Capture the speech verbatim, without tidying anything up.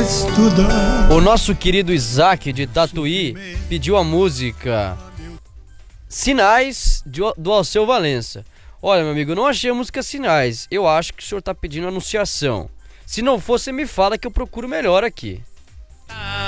estudar. O nosso querido Isaac de Tatuí pediu a música Sinais de- do Alceu Valença. Olha, meu amigo, eu não achei a música Sinais. Eu acho que o senhor tá pedindo Anunciação. Se não for, você me fala que eu procuro melhor aqui.